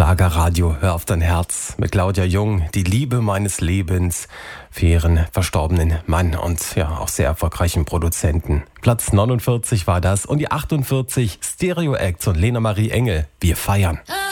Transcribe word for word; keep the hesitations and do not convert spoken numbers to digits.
Schlagerradio, hör auf dein Herz mit Claudia Jung, die Liebe meines Lebens, für ihren verstorbenen Mann und ja auch sehr erfolgreichen Produzenten. Platz neunundvierzig war das und die achtundvierzig Stereo Acts und Lena Marie Engel, wir feiern.